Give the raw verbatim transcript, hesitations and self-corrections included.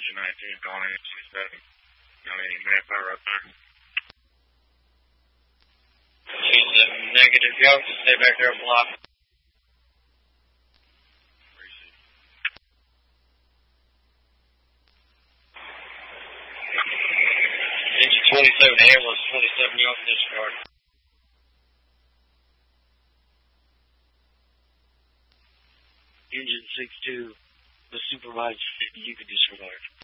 engine nineteen calling in two seven. Got any manpower up there? two seven negative, go. Stay back there and block. Engine twenty-seven, ambulance twenty-seven, you off discard. Engine six two, the supervisor fifty, you can disregard.